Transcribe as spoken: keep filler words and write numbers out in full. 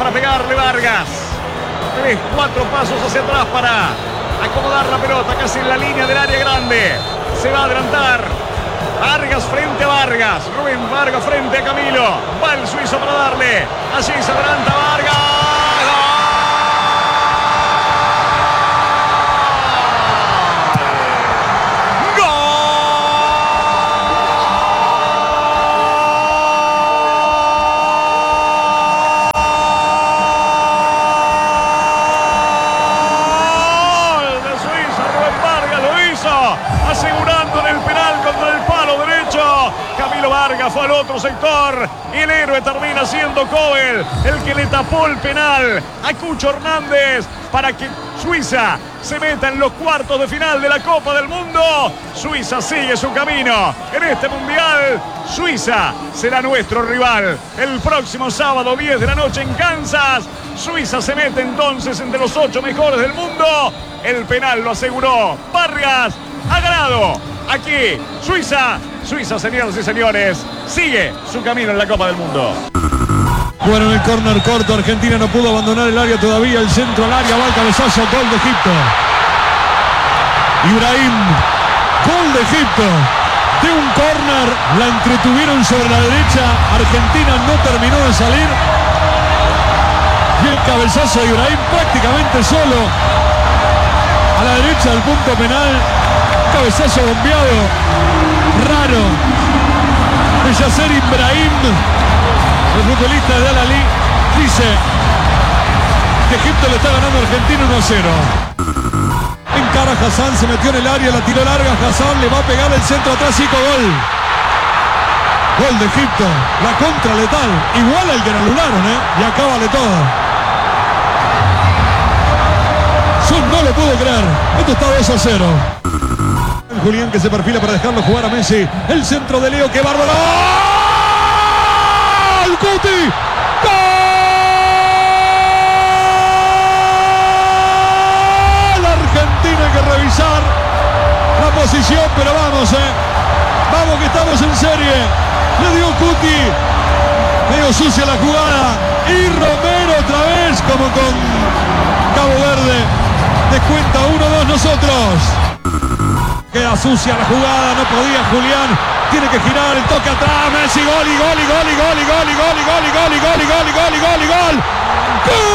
para pegarle Vargas. Tres, cuatro pasos hacia atrás para acomodar la pelota casi en la línea del área grande. Se va a adelantar Vargas frente a Vargas. Rubén Vargas frente a Camilo. Va el suizo para darle. Allí se adelanta Vargas. Asegurando en el penal contra el palo derecho. Camilo Vargas fue al otro sector y el héroe termina siendo Kobel, el que le tapó el penal a Cucho Hernández para que Suiza se meta en los cuartos de final de la Copa del Mundo. Suiza sigue su camino en este mundial. Suiza será nuestro rival el próximo sábado diez de la noche en Kansas. Suiza se mete entonces entre los ocho mejores del mundo. El penal lo aseguró Vargas. Ha ganado aquí Suiza. Suiza, señoras y señores, sigue su camino en la Copa del Mundo. Bueno, en el córner corto, Argentina no pudo abandonar el área todavía. El centro al área, va el cabezazo, gol de Egipto. Ibrahim, gol de Egipto. De un córner, la entretuvieron sobre la derecha. Argentina no terminó de salir. Y el cabezazo de Ibrahim prácticamente solo a la derecha del punto penal. Cabezazo bombeado, raro, de Yasser Ibrahim, el futbolista de Al-Ahly, dice que Egipto le está ganando a Argentina uno a cero. Encara Hassan, se metió en el área, la tiró larga, Hassan le va a pegar el centro atrás y gol. Gol de Egipto, la contra letal, igual al que le anularon, ¿eh? Y acá vale todo. Sun no lo pudo creer, esto está dos a cero. Julián que se perfila para dejarlo jugar a Messi. El centro de Leo, que bárbaro. ¡Gol! ¡Guti! ¡Gol! Argentina, hay que revisar la posición, pero vamos, eh. Vamos que estamos en serie. Le dio Guti. Medio sucia la jugada. Y Romero otra vez, como con Cabo Verde. Descuenta uno dos nosotros. Queda sucia la jugada, no podía Julián, tiene que girar, el toque atrás, Messi, gol y gol y gol y gol y gol y gol y gol y gol y gol y gol y gol y gol y gol. ¡Gol!